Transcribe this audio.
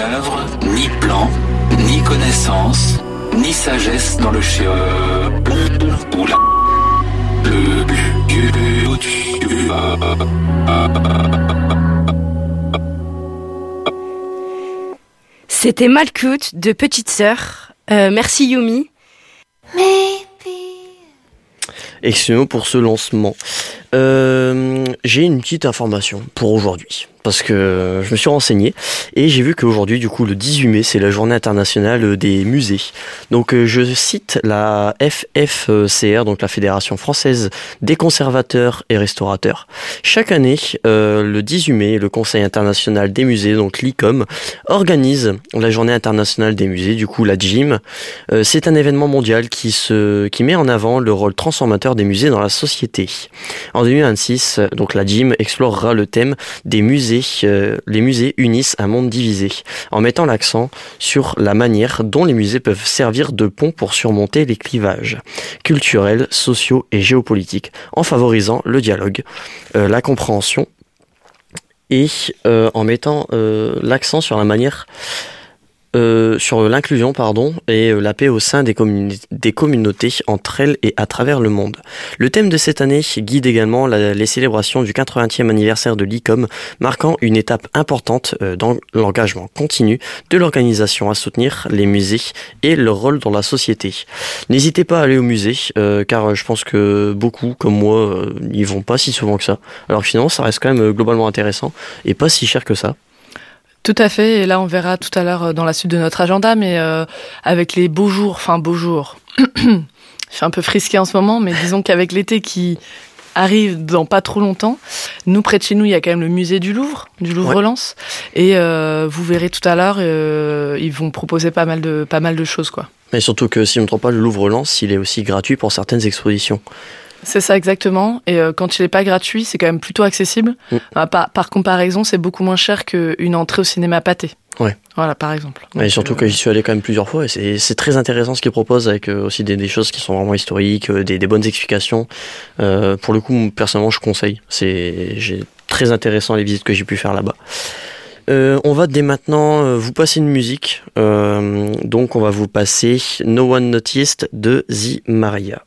œuvre, ni plan, ni connaissance, ni sagesse dans le Oula. C'était Malkout de Petite Sœur. Merci Yumi. Excusez-moi pour ce lancement. J'ai une petite information pour aujourd'hui, parce que je me suis renseigné et j'ai vu qu'aujourd'hui, du coup, le 18 mai, c'est la journée internationale des musées. Donc, je cite la FFCR, donc la Fédération française des conservateurs et restaurateurs. Chaque année, le 18 mai, le Conseil international des musées, donc l'ICOM, organise la journée internationale des musées, du coup, la JIM. C'est un événement mondial qui met en avant le rôle transformateur des musées dans la société. En 2026, donc la JIM explorera le thème des musées. Les musées unissent un monde divisé, en mettant l'accent sur la manière dont les musées peuvent servir de pont pour surmonter les clivages culturels, sociaux et géopolitiques, en favorisant le dialogue, la compréhension et en mettant l'accent sur la manière sur l'inclusion et la paix au sein des communautés entre elles et à travers le monde. Le thème de cette année guide également les célébrations du 80e anniversaire de l'ICOM, marquant une étape importante dans l'engagement continu de l'organisation à soutenir les musées et leur rôle dans la société. N'hésitez pas à aller au musée, car je pense que beaucoup, comme moi, n'y vont pas si souvent que ça. Alors que finalement, ça reste quand même globalement intéressant et pas si cher que ça. Tout à fait, et là on verra tout à l'heure dans la suite de notre agenda, mais avec les beaux jours, je suis un peu frisquée en ce moment, mais disons qu'avec l'été qui arrive dans pas trop longtemps, nous près de chez nous il y a quand même le musée du Louvre Lens, et vous verrez tout à l'heure, ils vont proposer pas mal de choses, quoi. Mais surtout que si je ne me trompe pas, le Louvre Lens, il est aussi gratuit pour certaines expositions. C'est ça exactement, et quand il n'est pas gratuit, c'est quand même plutôt accessible. Par comparaison, c'est beaucoup moins cher qu'une entrée au cinéma Pathé. Ouais. Voilà, par exemple. Et surtout que j'y suis allé quand même plusieurs fois, et c'est très intéressant ce qu'ils proposent, avec aussi des choses qui sont vraiment historiques, des bonnes explications. Pour le coup, personnellement, je conseille. C'est très intéressant les visites que j'ai pu faire là-bas. On va dès maintenant vous passer une musique. Donc on va vous passer No One Noticed de The Maria.